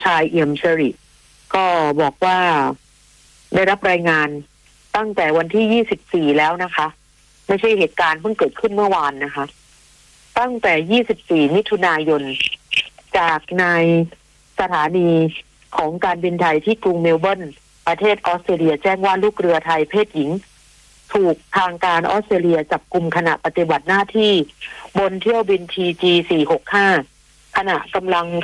ชายเอี่ยมสิริก็บอกว่าได้รับรายงานตั้งแต่วันที่24แล้วนะคะไม่ใช่เหตุการณ์เพิ่งเกิดขึ้นเมื่อวานนะคะตั้งแต่24มิถุนายนจากในสถานีของการบินไทยที่กรุงเมลเบิร์นประเทศออสเตรเลียแจ้งว่าลูกเรือไทยเพศหญิงถูกทางการออสเตรเลียจับกุมขณะปฏิบัติหน้าที่บนเที่ยวบิน TG 465ขณะกำลัง